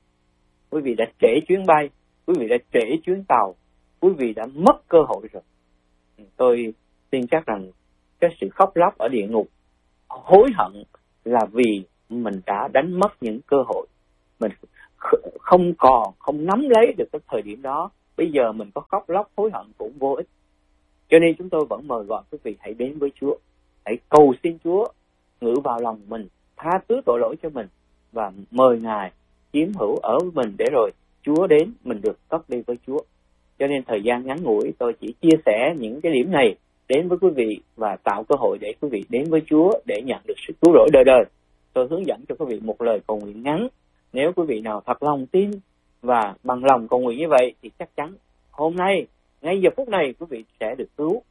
Quý vị đã trễ chuyến bay, quý vị đã trễ chuyến tàu, quý vị đã mất cơ hội rồi. Tôi tin chắc rằng cái sự khóc lóc ở địa ngục, hối hận là vì mình đã đánh mất những cơ hội. Mình không còn, không nắm lấy được cái thời điểm đó. Bây giờ mình có khóc lóc hối hận cũng vô ích. Cho nên chúng tôi vẫn mời gọi quý vị hãy đến với Chúa. Hãy cầu xin Chúa ngự vào lòng mình, tha thứ tội lỗi cho mình và mời Ngài chiếm hữu ở với mình để rồi Chúa đến mình được cất đi với Chúa. Cho nên thời gian ngắn ngủi tôi chỉ chia sẻ những cái điểm này đến với quý vị và tạo cơ hội để quý vị đến với Chúa để nhận được sự cứu rỗi đời đời. Tôi hướng dẫn cho quý vị một lời cầu nguyện ngắn. Nếu quý vị nào thật lòng tin và bằng lòng cầu nguyện như vậy thì chắc chắn hôm nay, ngay giờ phút này quý vị sẽ được cứu